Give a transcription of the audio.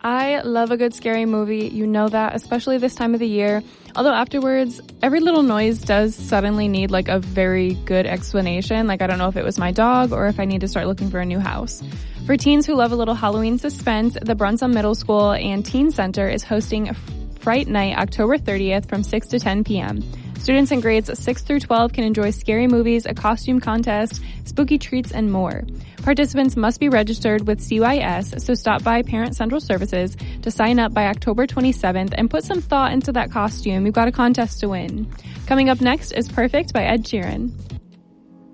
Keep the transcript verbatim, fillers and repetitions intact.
I love a good scary movie. You know that, especially this time of the year. Although afterwards, every little noise does suddenly need like a very good explanation. Like I don't know if it was my dog or if I need to start looking for a new house. For teens who love a little Halloween suspense, the Brunson Middle School and Teen Center is hosting Fright Night October thirtieth from six to ten p.m. Students in grades six through twelve can enjoy scary movies, a costume contest, spooky treats, and more. Participants must be registered with C Y S, so stop by Parent Central Services to sign up by October twenty-seventh and put some thought into that costume. You've got a contest to win. Coming up next is Perfect by Ed Sheeran.